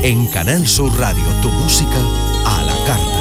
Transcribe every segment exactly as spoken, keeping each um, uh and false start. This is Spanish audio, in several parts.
En Canal Sur Radio, tu música a la carta.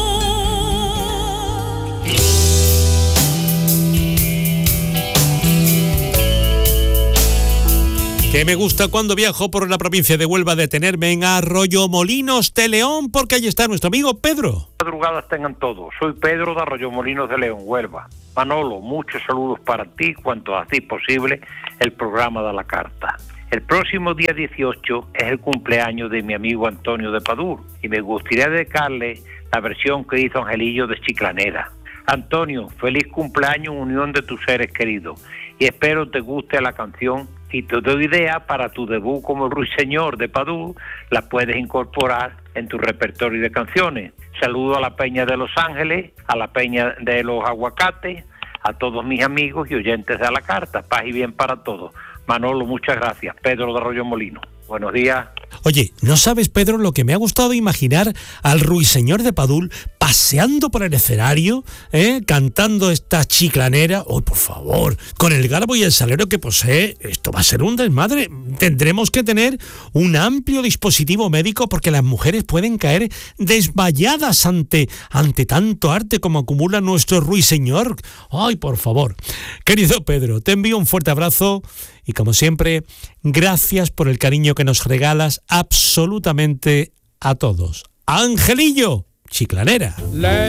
Que me gusta cuando viajo por la provincia de Huelva detenerme en Arroyomolinos de León, porque ahí está nuestro amigo Pedro. Madrugadas tengan todos. Soy Pedro de Arroyomolinos de León, Huelva. Manolo, muchos saludos para ti, cuanto a ti posible, el programa de la carta. El próximo día dieciocho es el cumpleaños de mi amigo Antonio de Padur y me gustaría dedicarle la versión que hizo Angelillo de Chiclanera. Antonio, feliz cumpleaños, unión de tus seres queridos, y espero te guste la canción. Si te doy idea para tu debut como ruiseñor de Padur, la puedes incorporar en tu repertorio de canciones. Saludo a la Peña de Los Ángeles, a la Peña de los Aguacates, a todos mis amigos y oyentes de la carta. Paz y bien para todos. Manolo, muchas gracias. Pedro de Arroyomolinos. Buenos días. Oye, ¿no sabes, Pedro, lo que me ha gustado imaginar al ruiseñor de Padur paseando por el escenario, eh, cantando esta chiclanera? ¡Oh, por favor! Con el garbo y el salero que posee, esto va a ser un desmadre. Tendremos que tener un amplio dispositivo médico porque las mujeres pueden caer desmayadas ante, ante tanto arte como acumula nuestro ruiseñor. ¡Ay, por favor! Querido Pedro, te envío un fuerte abrazo y, como siempre, gracias por el cariño que nos regalas absolutamente a todos. Angelillo, chiclanera.